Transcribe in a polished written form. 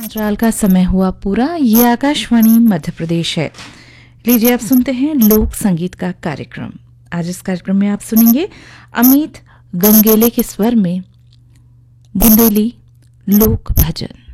अंतराल का समय हुआ पूरा। ये आकाशवाणी मध्य प्रदेश है। लीजिए अब सुनते हैं लोक संगीत का कार्यक्रम। आज इस कार्यक्रम में आप सुनेंगे अमित गंगेले के स्वर में बुंदेली लोक भजन।